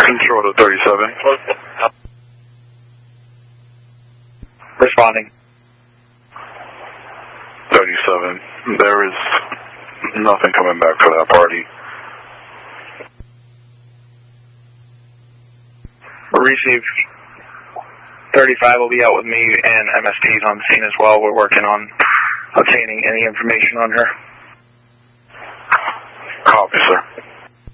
Control to 37. Responding. 37. There is nothing coming back for that party. Receive. 35 will be out with me, and MST is on the scene as well. We're working on obtaining any information on her. Copy, sir.